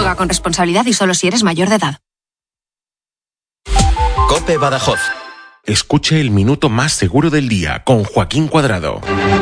Juega con responsabilidad y solo si eres mayor de edad. COPE Badajoz. Escuche el minuto más seguro del día con Joaquín Cuadrado.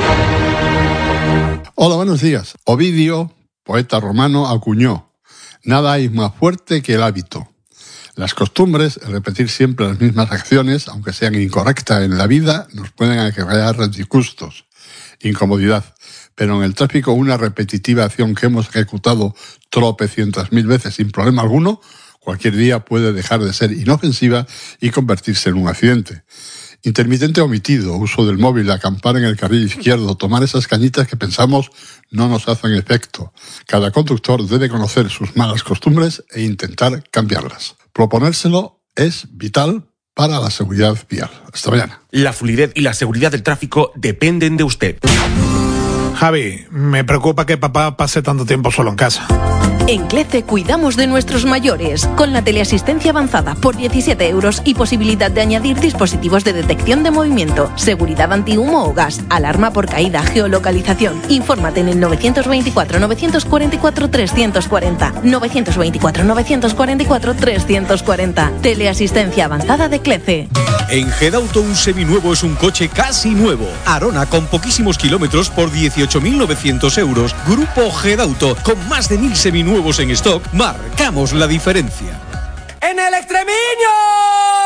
Hola, buenos días. Ovidio, poeta romano, acuñó: nada hay más fuerte que el hábito. Las costumbres, el repetir siempre las mismas acciones, aunque sean incorrectas en la vida, nos pueden acarrear disgustos, incomodidad. Pero en el tráfico, una repetitiva acción que hemos ejecutado tropecientas mil veces sin problema alguno, cualquier día puede dejar de ser inofensiva y convertirse en un accidente. Intermitente omitido, uso del móvil, acampar en el carril izquierdo, tomar esas cañitas que pensamos no nos hacen efecto. Cada conductor debe conocer sus malas costumbres e intentar cambiarlas. Proponérselo es vital para la seguridad vial. Hasta mañana. La fluidez y la seguridad del tráfico dependen de usted. Javi, me preocupa que papá pase tanto tiempo solo en casa. En CLECE cuidamos de nuestros mayores, con la teleasistencia avanzada por 17 euros y posibilidad de añadir dispositivos de detección de movimiento, seguridad antihumo o gas, alarma por caída, geolocalización. Infórmate en el 924 944 340, 924 944 340. Teleasistencia avanzada de CLECE. En Gedauto un seminuevo es un coche casi nuevo. Arona con poquísimos kilómetros por 18.900 euros. Grupo Gedauto, con más de 1.000 seminuevos en stock, marcamos la diferencia. ¡En el extreminio!